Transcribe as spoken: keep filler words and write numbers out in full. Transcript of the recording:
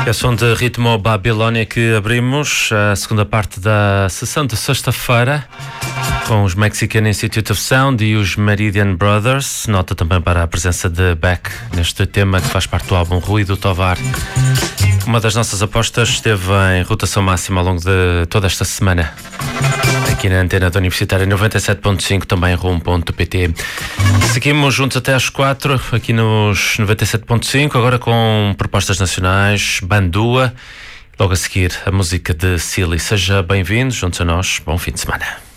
É som de ritmo Babilónia que abrimos a segunda parte da sessão de sexta-feira com os Mexican Institute of Sound e os Meridian Brothers. Nota também para a presença de Beck neste tema que faz parte do álbum Rui do Tovar. Uma das nossas apostas esteve em rotação máxima ao longo de toda esta semana aqui na antena da Universitária noventa e sete ponto cinco, também rumo ponto pt. Seguimos juntos até às quatro aqui nos noventa e sete ponto cinco, agora com propostas nacionais, Bandua, logo a seguir a música de Silly. Seja bem-vindo juntos a nós, bom fim de semana.